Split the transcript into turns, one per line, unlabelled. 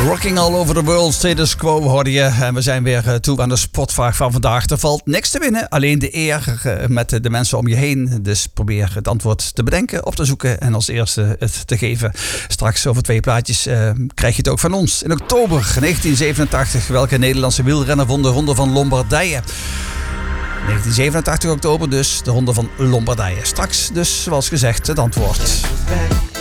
Rocking all over the world, status quo hoorde je. En we zijn weer toe aan de spotvraag van vandaag. Er valt niks te winnen, alleen de eer met de mensen om je heen. Dus probeer het antwoord te bedenken, op te zoeken en als eerste het te geven. Straks over 2 plaatjes krijg je het ook van ons. In oktober 1987, welke Nederlandse wielrenner won de Ronde van Lombardije? 1987 oktober dus, de Ronde van Lombardije. Straks dus, zoals gezegd, het antwoord.